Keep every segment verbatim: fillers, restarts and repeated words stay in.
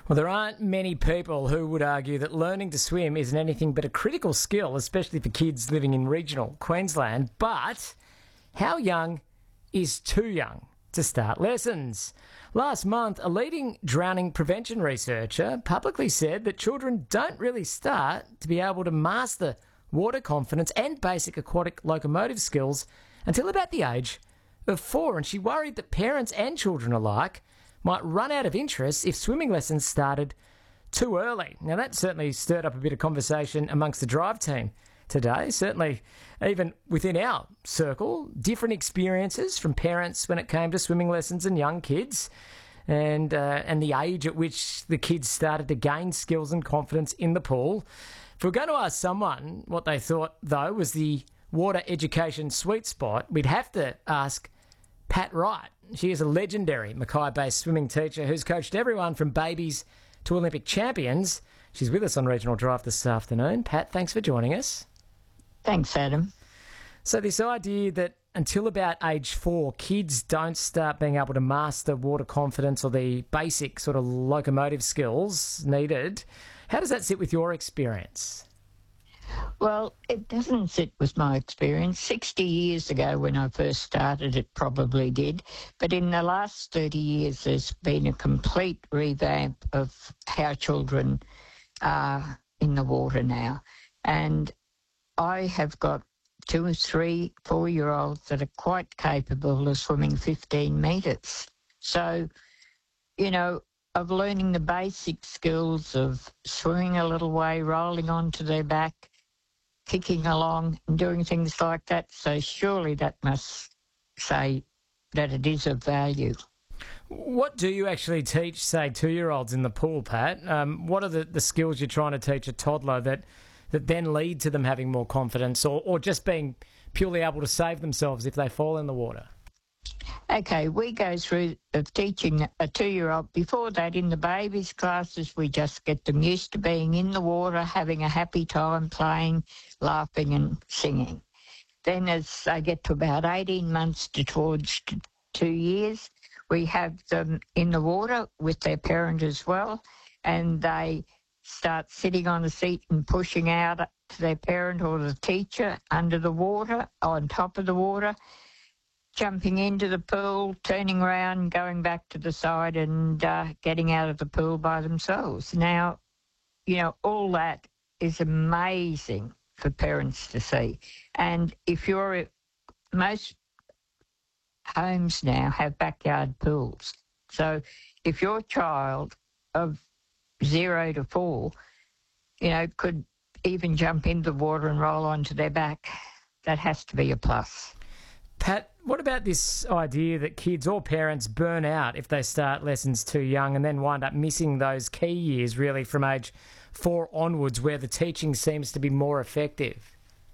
Well, there aren't many people who would argue that learning to swim isn't anything but a critical skill, especially for kids living in regional Queensland. But how young is too young to start lessons? Last month, a leading drowning prevention researcher publicly said that children don't really start to be able to master water confidence and basic aquatic locomotive skills until about the age of four. And she worried that parents and children alike might run out of interest if swimming lessons started too early. Now, that certainly stirred up a bit of conversation amongst the Drive team today. Certainly, even within our circle, different experiences from parents when it came to swimming lessons and young kids, and uh, and the age at which the kids started to gain skills and confidence in the pool. If we're going to ask someone what they thought, though, was the water education sweet spot, we'd have to ask Pat Wright. She is a legendary Mackay-based swimming teacher who's coached everyone from babies to Olympic champions. She's with us on Regional Drive this afternoon. Pat, thanks for joining us. Thanks, Adam. So this idea that until about age four, kids don't start being able to master water confidence or the basic sort of locomotive skills needed, how does that sit with your experience? Well, it doesn't sit with my experience. sixty years ago when I first started, it probably did. But in the last thirty years, there's been a complete revamp of how children are in the water now. And I have got two, three, four-year-olds that are quite capable of swimming fifteen metres. So, you know, of learning the basic skills of swimming a little way, rolling onto their back, kicking along and doing things like that. So surely that must say that it is of value. What do you actually teach, say, two-year-olds in the pool, Pat? Um, what are the, the skills you're trying to teach a toddler that, that then lead to them having more confidence or, or just being purely able to save themselves if they fall in the water? Okay, we go through of teaching a two-year-old. Before that, in the babies' classes, we just get them used to being in the water, having a happy time, playing, laughing and singing. Then as they get to about eighteen months to towards two years, we have them in the water with their parent as well, and they start sitting on the seat and pushing out to their parent or the teacher under the water, on top of the water, jumping into the pool, turning around, going back to the side and uh, getting out of the pool by themselves. Now, you know, all that is amazing for parents to see. And if you're, most homes now have backyard pools. So if your child of zero to four, you know, could even jump into the water and roll onto their back, that has to be a plus. Pat, what about this idea that kids or parents burn out if they start lessons too young and then wind up missing those key years really from age four onwards where the teaching seems to be more effective?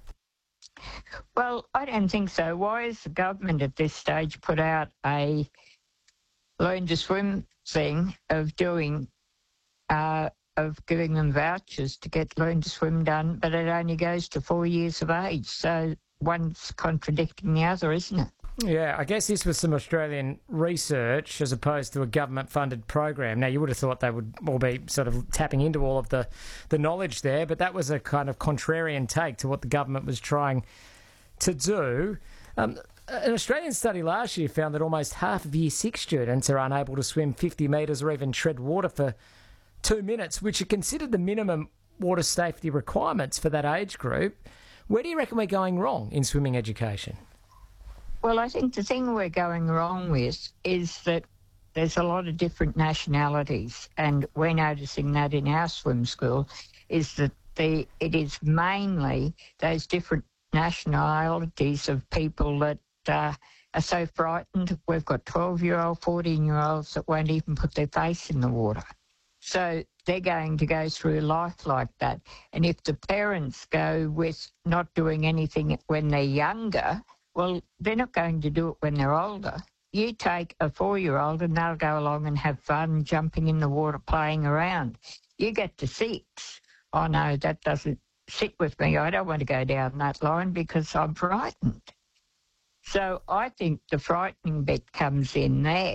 Well, I don't think so. Why has the government at this stage put out a learn to swim thing of doing, uh, of giving them vouchers to get learn to swim done, but it only goes to four years of age. So one's contradicting the other, isn't it? Yeah, I guess this was some Australian research as opposed to a government-funded program. Now, you would have thought they would all be sort of tapping into all of the, the knowledge there, but that was a kind of contrarian take to what the government was trying to do. Um, an Australian study last year found that almost half of Year six students are unable to swim fifty metres or even tread water for two minutes, which are considered the minimum water safety requirements for that age group. Where do you reckon we're going wrong in swimming education? Well, I think the thing we're going wrong with is that there's a lot of different nationalities, and we're noticing that in our swim school, is that the it is mainly those different nationalities of people that uh, are so frightened. We've got twelve-year-old, fourteen-year-olds that won't even put their face in the water. So they're going to go through life like that. And if the parents go with not doing anything when they're younger, well, they're not going to do it when they're older. You take a four-year-old and they'll go along and have fun jumping in the water, playing around. You get to six. Oh, no, that doesn't sit with me. I don't want to go down that line because I'm frightened. So I think the frightening bit comes in there.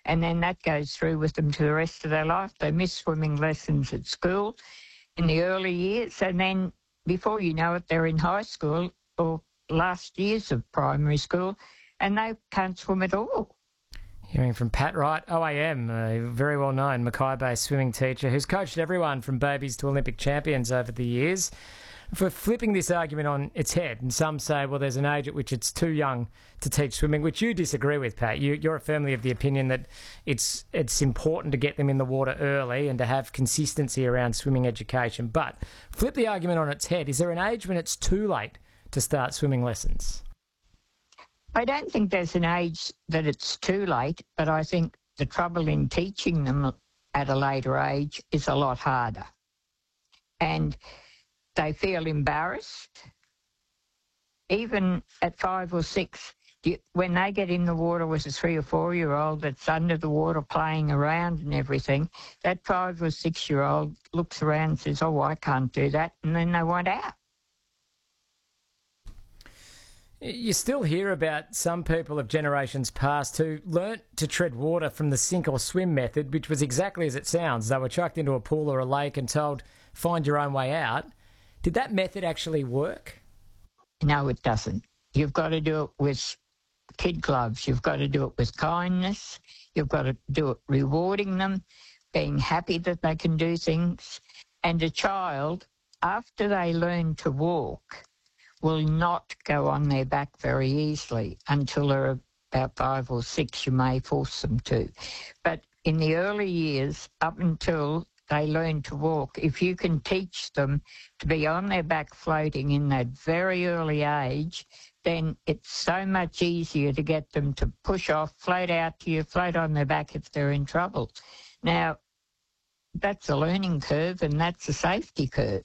And then that goes through with them to the rest of their life. They miss swimming lessons at school in the early years, and then before you know it, they're in high school or last years of primary school, and they can't swim at all. Hearing from Pat Wright, O A M, a very well-known Mackay-based swimming teacher who's coached everyone from babies to Olympic champions over the years, for flipping this argument on its head. And some say, well, there's an age at which it's too young to teach swimming, which you disagree with, Pat. You, you're firmly of the opinion that it's it's important to get them in the water early and to have consistency around swimming education. But flip the argument on its head. Is there an age when it's too late to start swimming lessons? I don't think there's an age that it's too late, but I think the trouble in teaching them at a later age is a lot harder. And they feel embarrassed. Even at five or six, when they get in the water with a three or four-year-old that's under the water playing around and everything, that five or six-year-old looks around and says, oh, I can't do that, and then they want out. You still hear about some people of generations past who learnt to tread water from the sink or swim method, which was exactly as it sounds. They were chucked into a pool or a lake and told, find your own way out. Did that method actually work? No, it doesn't. You've got to do it with kid gloves. You've got to do it with kindness. You've got to do it rewarding them, being happy that they can do things. And a child, after they learn to walk, will not go on their back very easily until they're about five or six. You may force them to. But in the early years, up until they learn to walk, if you can teach them to be on their back floating in that very early age, then it's so much easier to get them to push off, float out to you, float on their back if they're in trouble. Now, that's a learning curve and that's a safety curve.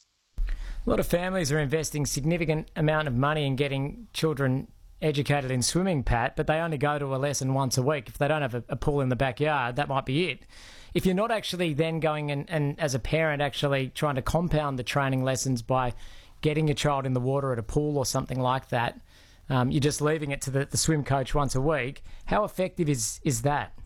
A lot of families are investing significant amount of money in getting children educated in swimming, Pat, but they only go to a lesson once a week. If they don't have a, a pool in the backyard, that might be it. If you're not actually then going and, and as a parent actually trying to compound the training lessons by getting your child in the water at a pool or something like that, um, you're just leaving it to the, the swim coach once a week. How effective is, is that?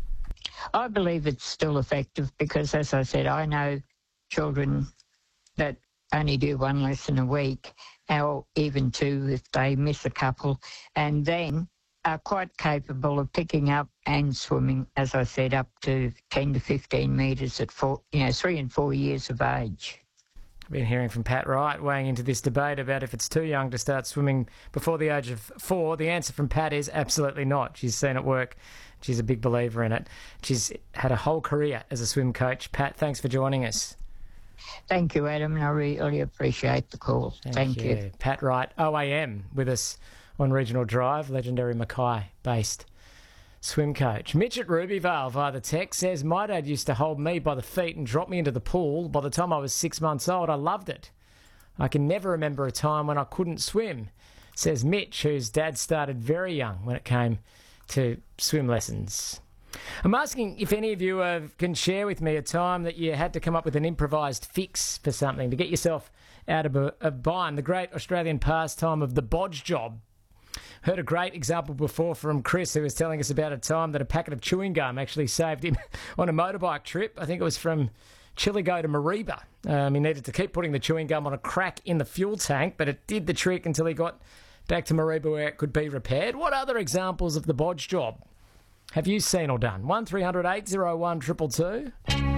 I believe it's still effective because, as I said, I know children that only do one lesson a week, or even two if they miss a couple, and then are quite capable of picking up and swimming, as I said, up to ten to fifteen metres at four, you know, three and four years of age. I've been hearing from Pat Wright weighing into this debate about if it's too young to start swimming before the age of four. The answer from Pat is absolutely not. She's seen it work. She's a big believer in it. She's had a whole career as a swim coach. Pat, thanks for joining us. Thank you, Adam, and I really appreciate the call. Thank, Thank you. you. Pat Wright, O A M, with us on Regional Drive, legendary Mackay-based swim coach. Mitch at Rubyvale via the text says, my dad used to hold me by the feet and drop me into the pool. By the time I was six months old, I loved it. I can never remember a time when I couldn't swim, says Mitch, whose dad started very young when it came to swim lessons. I'm asking if any of you uh, can share with me a time that you had to come up with an improvised fix for something to get yourself out of a, a bind. The great Australian pastime of the bodge job. Heard a great example before from Chris, who was telling us about a time that a packet of chewing gum actually saved him on a motorbike trip. I think it was from Chillago to Mareeba. Um, he needed to keep putting the chewing gum on a crack in the fuel tank, but it did the trick until he got back to Mareeba where it could be repaired. What other examples of the bodge job have you seen or done? one three hundred eight oh one two two two